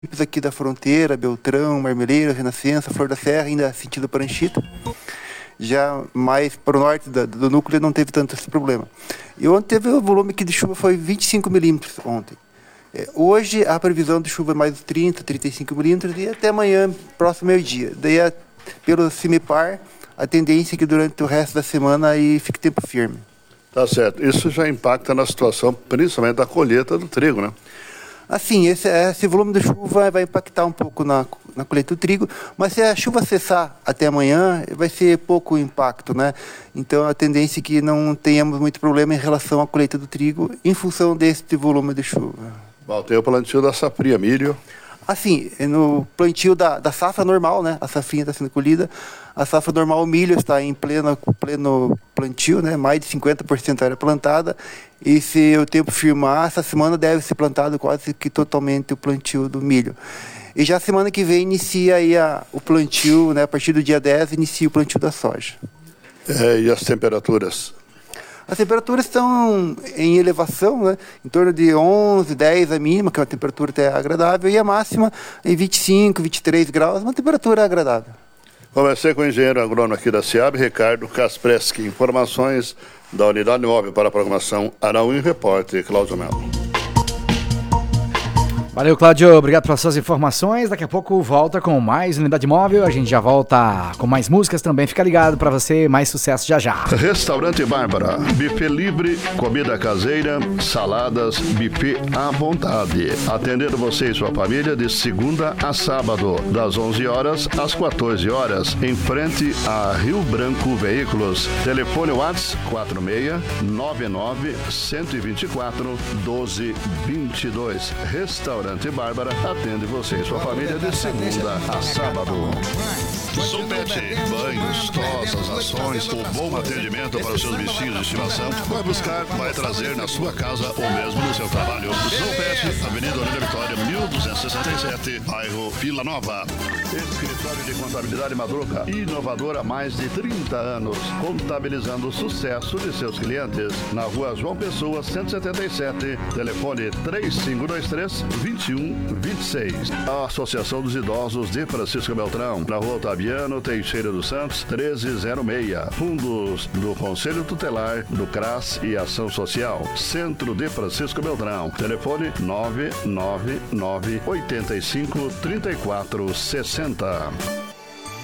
aqui da fronteira, Beltrão, Marmeleiro, Renascença, Flor da Serra, ainda sentido Pranchita. Já mais para o norte do núcleo não teve tanto esse problema. E ontem teve o volume aqui de chuva, foi 25 milímetros ontem. Hoje a previsão de chuva é mais 30, 35 milímetros e até amanhã, próximo meio-dia. Daí, pelo CIMEPAR, a tendência é que durante o resto da semana aí fique tempo firme. Tá certo. Isso já impacta na situação, principalmente da colheita do trigo, né? Assim, esse volume de chuva vai impactar um pouco na colheita do trigo, mas se a chuva cessar até amanhã, vai ser pouco impacto, né? Então, a tendência é que não tenhamos muito problema em relação à colheita do trigo, em função desse volume de chuva. Bom, tem o plantio da safrinha, milho. Assim, no plantio da safra normal, né? A safrinha está sendo colhida. A safra normal, o milho está em pleno plantio, né? Mais de 50% da área plantada. E se o tempo firmar, essa semana deve ser plantado quase que totalmente o plantio do milho. E já semana que vem inicia aí o plantio, né? A partir do dia 10, inicia o plantio da soja. E as temperaturas? As temperaturas estão em elevação, né? Em torno de 11, 10 a mínima, que é uma temperatura até agradável, e a máxima em 25, 23 graus, uma temperatura agradável. Conversei com o engenheiro agrônomo aqui da SEAB, Ricardo Kaspreski. Informações da Unidade Móvel para a Programação Arauim, repórter Cláudio Melo. Valeu, Cláudio. Obrigado pelas suas informações. Daqui a pouco volta com mais Unidade Móvel. A gente já volta com mais músicas também. Fica ligado para você. Mais sucesso já já. Restaurante Bárbara. Buffet livre, comida caseira, saladas, buffet à vontade. Atendendo você e sua família de segunda a sábado, das 11 horas às 14 horas, em frente a Rio Branco Veículos. Telefone WhatsApp 46-99-124-1222. Restaurante Bárbara atende você e sua família de segunda a sábado. Zoopet, banhos, tosas, ações, o bom atendimento para os seus bichinhos de estimação. Vai buscar, vai trazer na sua casa ou mesmo no seu trabalho. Zoopet, Avenida Olímpia Vitória, 1267, bairro Vila Nova. Escritório de Contabilidade Madruga, inovador há mais de 30 anos, contabilizando o sucesso de seus clientes. Na rua João Pessoa, 177, telefone 3523-2126. A Associação dos Idosos de Francisco Beltrão, na rua Otaviano Teixeira dos Santos, 1306. Fundos do Conselho Tutelar, do CRAS e Ação Social. Centro de Francisco Beltrão. Telefone 999-85-3460.